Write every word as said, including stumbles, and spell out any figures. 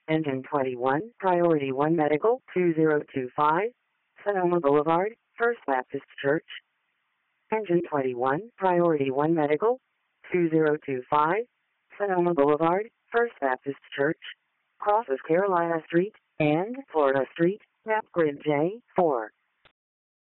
Engine twenty-one, Priority one Medical, two zero two five, Sonoma Boulevard, First Baptist Church. Engine twenty-one, Priority one Medical, two zero two five, Sonoma Boulevard, First Baptist Church. Crosses Carolina Street and Florida Street, map grid J four.